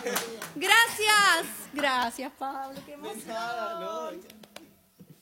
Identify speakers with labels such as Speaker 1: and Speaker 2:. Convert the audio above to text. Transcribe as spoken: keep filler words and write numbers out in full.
Speaker 1: Gracias. Gracias, Pablo. Qué emoción.
Speaker 2: De nada, no.